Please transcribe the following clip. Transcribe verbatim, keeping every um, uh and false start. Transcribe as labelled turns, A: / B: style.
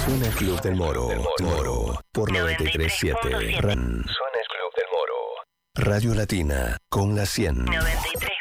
A: Suena el Club del Moro. Moro. Por noventa y tres punto siete. Ran. Suena el Club del Moro. Radio Latina con la cien.
B: noventa y tres